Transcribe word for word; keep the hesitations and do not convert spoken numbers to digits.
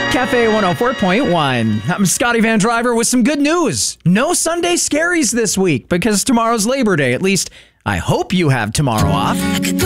Cafe one oh four point one. I'm Scotty Van Driver with some good news. No Sunday scaries this week because tomorrow's Labor Day. At least, I hope you have tomorrow off.